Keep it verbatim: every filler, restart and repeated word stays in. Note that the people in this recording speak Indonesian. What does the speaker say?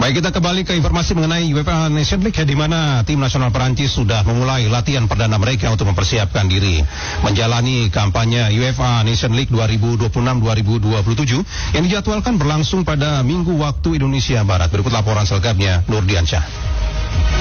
Baik, kita kembali ke informasi mengenai UEFA Nations League, ya, di mana tim nasional Perancis sudah memulai latihan perdana mereka untuk mempersiapkan diri menjalani kampanye UEFA Nations League dua ribu dua puluh enam dua ribu dua puluh tujuh yang dijadwalkan berlangsung pada Minggu waktu Indonesia Barat. Berikut laporan selengkapnya Nurdiansyah.